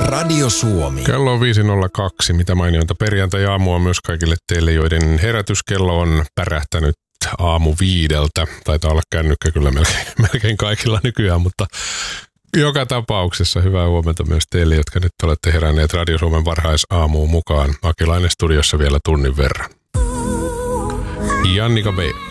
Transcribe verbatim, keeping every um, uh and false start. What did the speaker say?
Radio Suomi. Kello on viisi nolla kaksi. Mitä mainionta perjantai-aamua myös kaikille teille, joiden herätyskello on pärähtänyt aamu viideltä. Taitaa olla kännykkä kyllä melkein, melkein kaikilla nykyään, mutta joka tapauksessa hyvää huomenta myös teille, jotka nyt olette heränneet Radio Suomen varhaisaamuun mukaan. Akilainen studiossa vielä tunnin verran. Jannika B.